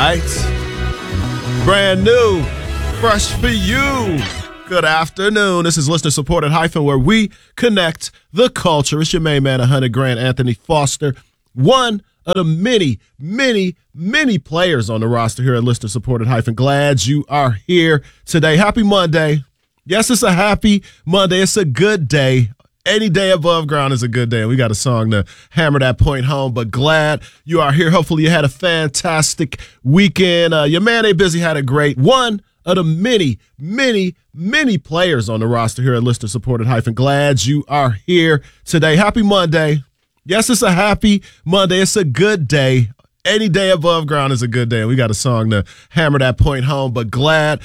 right. Brand new, fresh for you. Good afternoon. This is Listener Supported Hyphen, where we connect the culture. It's your main man, 100 Grand, Anthony Foster, one of the many players on the roster here at Listener Supported Hyphen. Glad you are here today. Happy Monday. Yes, it's a happy Monday. It's a good day. Any day above ground is a good day. And we got a song to hammer that point home, but glad you are here. Hopefully you had a fantastic weekend. Your man A Busy had a great one of the many players on the roster here at Listener Supported Hyphen. Glad you are here today. Happy Monday. Yes, it's a happy Monday. It's a good day. Any day above ground is a good day. And we got a song to hammer that point home, but glad